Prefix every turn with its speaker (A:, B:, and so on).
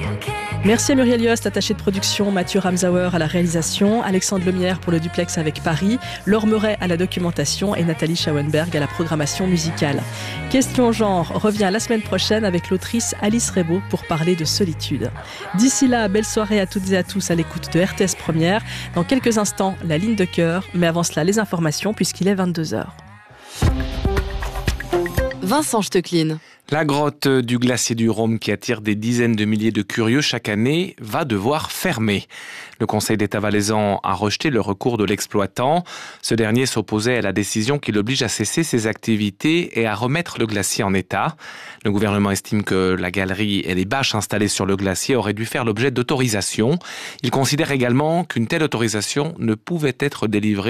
A: Merci à Muriel Yost, attachée de production, Mathieu Ramsauer à la réalisation, Alexandre Lemierre pour le duplex avec Paris, Laure Meuret à la documentation et Nathalie Schauenberg à la programmation musicale. Question genre revient la semaine prochaine avec l'autrice Alice Rebaud pour parler de solitude. D'ici là, belle soirée à toutes et à tous à l'écoute de RTS Première. Dans quelques instants, la ligne de cœur, mais avant cela, les informations puisqu'il est 22h.
B: Vincent Stecklin.
C: La grotte du glacier du Rhône, qui attire des dizaines de milliers de curieux chaque année, va devoir fermer. Le Conseil d'État valaisan a rejeté le recours de l'exploitant. Ce dernier s'opposait à la décision qui l'oblige à cesser ses activités et à remettre le glacier en état. Le gouvernement estime que la galerie et les bâches installées sur le glacier auraient dû faire l'objet d'autorisation. Il considère également qu'une telle autorisation ne pouvait être délivrée